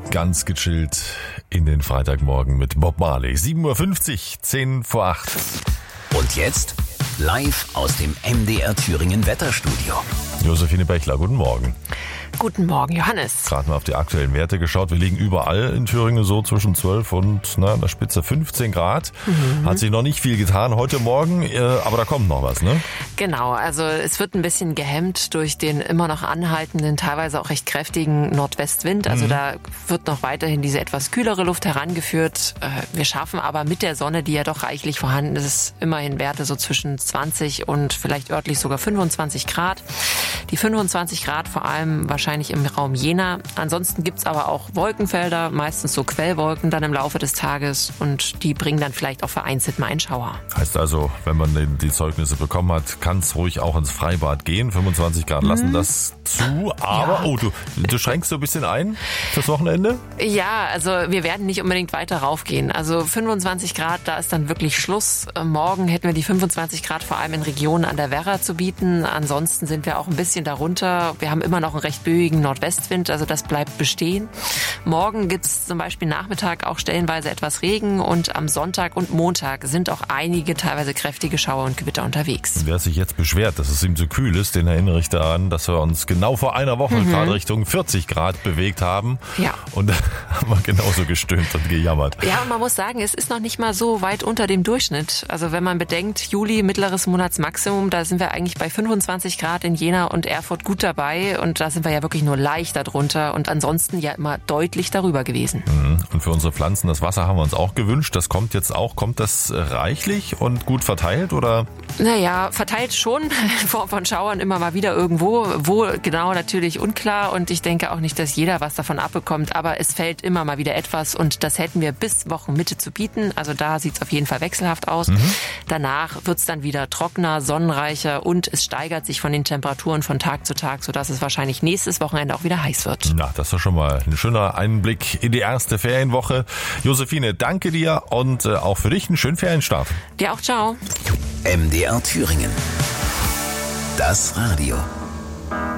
Ganz gechillt in den Freitagmorgen mit Bob Marley. 7.50 Uhr, 10 vor 8. Und jetzt live aus dem MDR Thüringen Wetterstudio. Josephine Bechler, guten Morgen. Guten Morgen, Johannes. Gerade mal auf die aktuellen Werte geschaut. Wir liegen überall in Thüringen so zwischen 12 und an der Spitze 15 Grad. Hat sich noch nicht viel getan heute Morgen, aber da kommt noch was, ne? Genau, also es wird ein bisschen gehemmt durch den immer noch anhaltenden, teilweise auch recht kräftigen Nordwestwind. Also da wird noch weiterhin diese etwas kühlere Luft herangeführt. Wir schaffen aber mit der Sonne, die ja doch reichlich vorhanden ist, immerhin Werte so zwischen 20 und vielleicht örtlich sogar 25 Grad. Die 25 Grad vor allem wahrscheinlich im Raum Jena. Ansonsten gibt's aber auch Wolkenfelder, meistens so Quellwolken dann im Laufe des Tages und die bringen dann vielleicht auch vereinzelt mal einen Schauer. Heißt also, wenn man die Zeugnisse bekommen hat, kann es ruhig auch ins Freibad gehen. 25 Grad lassen das zu, aber du schränkst so ein bisschen ein fürs Wochenende? Ja, also wir werden nicht unbedingt weiter raufgehen. Also 25 Grad, da ist dann wirklich Schluss. Morgen hätten wir die 25 Grad vor allem in Regionen an der Werra zu bieten. Ansonsten sind wir auch ein bisschen darunter. Wir haben immer noch einen recht böigen Nordwestwind, also das bleibt bestehen. Morgen gibt's zum Beispiel Nachmittag auch stellenweise etwas Regen und am Sonntag und Montag sind auch einige teilweise kräftige Schauer und Gewitter unterwegs. Wer sich jetzt beschwert, dass es ihm so kühl ist, den erinnere ich daran, dass wir uns genau vor einer Woche gerade Richtung 40 Grad bewegt haben. Ja. Und da haben wir genauso gestöhnt und gejammert. Ja, und man muss sagen, es ist noch nicht mal so weit unter dem Durchschnitt. Also wenn man bedenkt, Juli, mittleres Monatsmaximum, da sind wir eigentlich bei 25 Grad in Jena und Erfurt gut dabei. Und da sind wir ja wirklich nur leicht darunter und ansonsten ja immer deutlich darüber gewesen. Und für unsere Pflanzen, das Wasser haben wir uns auch gewünscht. Das kommt jetzt auch. Kommt das reichlich und gut verteilt, oder? Naja, verteilt schon, in Form von Schauern immer mal wieder irgendwo. Wo genau, natürlich unklar. Und ich denke auch nicht, dass jeder was davon abbekommt. Aber es fällt immer mal wieder etwas und das hätten wir bis Wochenmitte zu bieten. Also da sieht's auf jeden Fall wechselhaft aus. Danach wird's dann wieder trockener, sonnenreicher und es steigert sich von den Temperaturen von Tag zu Tag, sodass es wahrscheinlich nächstes Wochenende auch wieder heiß wird. Na, das ist doch schon mal ein schöner Einblick in die erste Ferienwoche. Josephine, danke dir und auch für dich einen schönen Ferienstart. Dir auch, ciao. MDR Thüringen. Das Radio.